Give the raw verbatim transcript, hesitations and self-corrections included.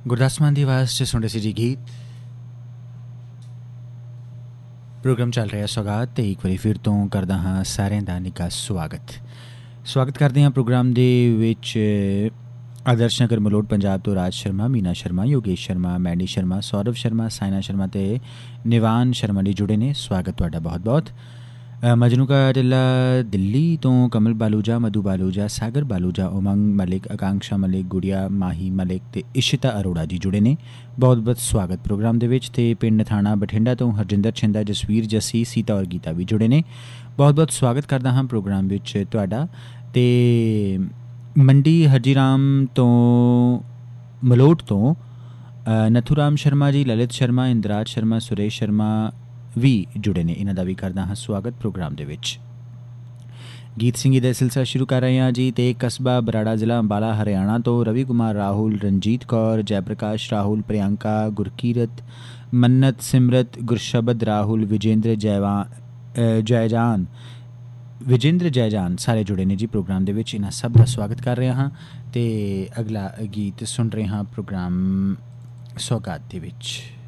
ਗੁਰਦਾਸ ਮਾਨ ਦੀ ਆਵਾਜ਼ 'ਚ ਸੁਣਦੇ ਸੀ ਜੀ ਗੀਤ। ਪ੍ਰੋਗਰਾਮ ਚੱਲ ਰਿਹਾ ਸੌਗਾਤ ਅਤੇ ਇੱਕ ਵਾਰੀ ਫਿਰ ਤੋਂ ਕਰਦਾ ਹਾਂ ਸਾਰਿਆਂ ਦਾ ਨਿੱਘਾ ਸਵਾਗਤ ਸਵਾਗਤ ਕਰਦੇ ਹਾਂ ਪ੍ਰੋਗਰਾਮ ਦੇ ਵਿੱਚ। ਆਦਰਸ਼ ਨਗਰ ਮਲੋਟ ਪੰਜਾਬ ਤੋਂ ਰਾਜ ਸ਼ਰਮਾ, ਮੀਨਾ ਸ਼ਰਮਾ, ਯੋਗੇਸ਼ ਸ਼ਰਮਾ, ਮੈਡੀ ਸ਼ਰਮਾ, ਸੌਰਵ ਸ਼ਰਮਾ, ਸਾਇਨਾ ਸ਼ਰਮਾ ਅਤੇ ਨਿਵਾਨ ਸ਼ਰਮਾ ਲਈ ਜੁੜੇ ਨੇ। ਸਵਾਗਤ ਤੁਹਾਡਾ ਬਹੁਤ ਬਹੁਤ। ਮਜਨੂ ਕਾ ਢਿੱਲਾ ਦਿੱਲੀ ਤੋਂ ਕਮਲ ਬਾਲੂਜਾ, ਮਧੂ ਬਾਲੂਜਾ, ਸਾਗਰ ਬਾਲੂਜਾ, ਉਮੰਗ ਮਲਿਕ, ਆਕਾਂਕਸ਼ਾ ਮਲਿਕ, ਗੁੜੀਆ ਮਾਹੀ ਮਲਿਕ ਅਤੇ ਇਸ਼ਿਤਾ ਅਰੋੜਾ ਜੀ ਜੁੜੇ ਨੇ। ਬਹੁਤ ਬਹੁਤ ਸਵਾਗਤ ਪ੍ਰੋਗਰਾਮ ਦੇ ਵਿੱਚ। ਅਤੇ ਪਿੰਡ ਥਾਣਾ ਬਠਿੰਡਾ ਤੋਂ ਹਰਜਿੰਦਰ ਛਿੰਦਾ, ਜਸਵੀਰ ਜੱਸੀ, ਸੀਤਾ ਔਰ ਗੀਤਾ ਵੀ ਜੁੜੇ ਨੇ। ਬਹੁਤ ਬਹੁਤ ਸਵਾਗਤ ਕਰਦਾ ਹਾਂ ਪ੍ਰੋਗਰਾਮ ਵਿੱਚ ਤੁਹਾਡਾ। ਅਤੇ ਮੰਡੀ ਹਰਜੀ ਰਾਮ ਤੋਂ ਮਲੋਟ ਤੋਂ ਨਥੂ ਰਾਮ ਸ਼ਰਮਾ ਜੀ, ਲਲਿਤ ਸ਼ਰਮਾ, ਇੰਦਰਾਜ ਸ਼ਰਮਾ, ਸੁਰੇਸ਼ ਸ਼ਰਮਾ ਵੀ ਜੁੜੇ ਨੇ। ਇਹਨਾਂ ਦਾ ਵੀ ਕਰਦਾ ਹਾਂ ਸਵਾਗਤ ਪ੍ਰੋਗਰਾਮ ਦੇ ਵਿੱਚ। ਗੀਤ ਸਿੰਘੀ ਦਾ ਸਿਲਸਿਲਾ ਸ਼ੁਰੂ ਕਰ ਰਹੇ ਹਾਂ ਜੀ। ਅਤੇ ਕਸਬਾ ਬਰਾੜਾ, ਜ਼ਿਲ੍ਹਾ ਅੰਬਾਲਾ, ਹਰਿਆਣਾ ਤੋਂ ਰਵੀ ਕੁਮਾਰ ਰਾਹੁਲ, ਰਣਜੀਤ ਕੌਰ, ਜੈ ਪ੍ਰਕਾਸ਼ ਰਾਹੁਲ, ਪ੍ਰਿਯੰਕਾ, ਗੁਰਕੀਰਤ, ਮੰਨਤ, ਸਿਮਰਤ, ਗੁਰਸ਼ਬਦ ਰਾਹੁਲ, ਵਿਜੇਂਦਰ ਜੈਵਾ ਜੈਜਾਨ ਵਿਜੇਂਦਰ ਜੈਜਾਨ ਸਾਰੇ ਜੁੜੇ ਨੇ ਜੀ ਪ੍ਰੋਗਰਾਮ ਦੇ ਵਿੱਚ। ਇਹਨਾਂ ਸਭ ਦਾ ਸਵਾਗਤ ਕਰ ਰਿਹਾ ਹਾਂ। ਅਤੇ ਅਗਲਾ ਗੀਤ ਸੁਣ ਰਹੇ ਹਾਂ ਪ੍ਰੋਗਰਾਮ ਸੌਗਾਤ ਦੇ ਵਿੱਚ।